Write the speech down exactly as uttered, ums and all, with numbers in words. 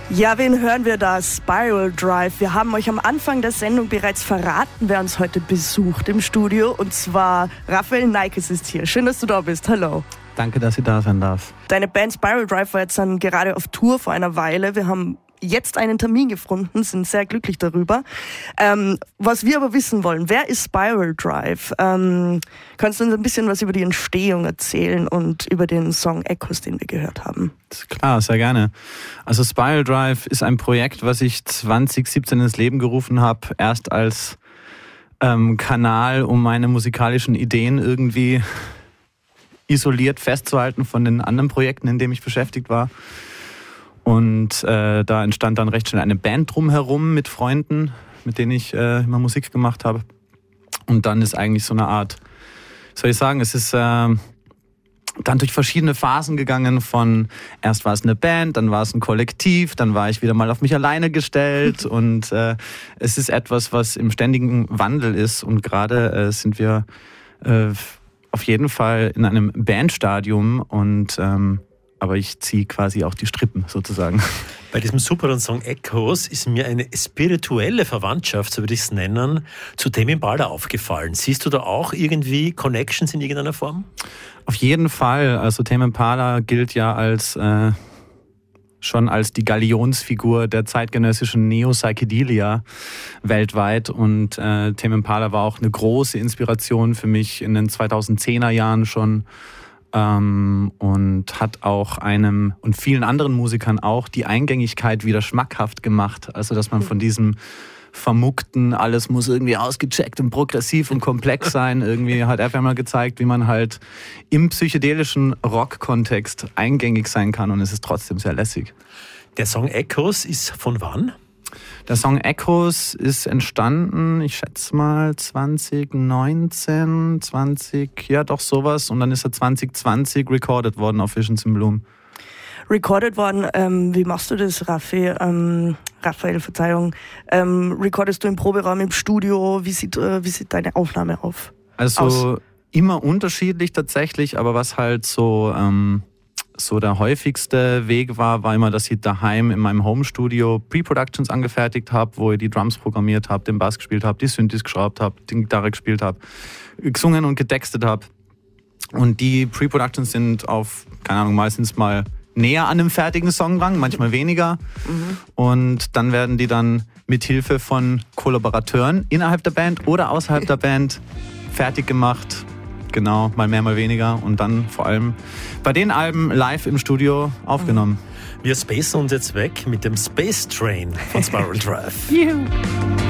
Ja, wen hören wir da? Spiral Drive. Wir haben euch am Anfang der Sendung bereits verraten, wer uns heute besucht im Studio. Und zwar Raphael Neikes ist hier. Schön, dass du da bist. Hallo. Danke, dass ich da sein darf. Deine Band Spiral Drive war jetzt dann gerade auf Tour vor einer Weile. Wir haben jetzt einen Termin gefunden, sind sehr glücklich darüber. Ähm, was wir aber wissen wollen, wer ist Spiral Drive? Ähm, kannst du uns ein bisschen was über die Entstehung erzählen und über den Song Echoes, den wir gehört haben? Klar, sehr gerne. Also Spiral Drive ist ein Projekt, was ich zwanzig siebzehn ins Leben gerufen habe, erst als ähm, Kanal, um meine musikalischen Ideen irgendwie isoliert festzuhalten von den anderen Projekten, in denen ich beschäftigt war. Und äh, da entstand dann recht schnell eine Band drumherum mit Freunden, mit denen ich äh, immer Musik gemacht habe. Und dann ist eigentlich so eine Art, soll ich sagen, es ist äh, dann durch verschiedene Phasen gegangen von, erst war es eine Band, dann war es ein Kollektiv, dann war ich wieder mal auf mich alleine gestellt. Und äh, es ist etwas, was im ständigen Wandel ist. Und gerade äh, sind wir äh, auf jeden Fall in einem Bandstadium und ähm, aber ich ziehe quasi auch die Strippen sozusagen. Bei diesem superen Song Echoes ist mir eine spirituelle Verwandtschaft, so würde ich es nennen, zu Tame Impala aufgefallen. Siehst du da auch irgendwie Connections in irgendeiner Form? Auf jeden Fall. Also Tame Impala gilt ja als äh, schon als die Galionsfigur der zeitgenössischen Neo-Psychedelia weltweit. Und äh, Tame Impala war auch eine große Inspiration für mich in den zweitausendzehner Jahren schon. Ähm, und hat auch einem und vielen anderen Musikern auch die Eingängigkeit wieder schmackhaft gemacht. Also dass man von diesem vermuckten, alles muss irgendwie ausgecheckt und progressiv und komplex sein, irgendwie hat er einmal gezeigt, wie man halt im psychedelischen Rock-Kontext eingängig sein kann und es ist trotzdem sehr lässig. Der Song Echoes ist von wann? Der Song Echoes ist entstanden, ich schätze mal zwanzig neunzehn, zwanzig, ja doch sowas. Und dann ist er zwanzig zwanzig recorded worden auf Visions in Bloom. Recorded worden, ähm, wie machst du das, Raffi? Ähm, Raphael, Verzeihung. Ähm, recordest du im Proberaum, im Studio? Wie sieht, äh, wie sieht deine Aufnahme auf? Also aus? Immer unterschiedlich tatsächlich, aber was halt so... Ähm, So der häufigste Weg war, war immer, dass ich daheim in meinem Home-Studio Pre-Productions angefertigt habe, wo ich die Drums programmiert habe, den Bass gespielt habe, die Synthes geschraubt habe, die Gitarre gespielt habe, gesungen und getextet habe. Und die Pre-Productions sind auf, keine Ahnung, meistens mal näher an einem fertigen Song dran, manchmal weniger. Mhm. Und dann werden die dann mit Hilfe von Kollaborateuren innerhalb der Band oder außerhalb der Band fertig gemacht. Genau, mal mehr, mal weniger und dann vor allem bei den Alben live im Studio aufgenommen. Wir spacen uns jetzt weg mit dem Space Train von Spiral Drive. Juhu.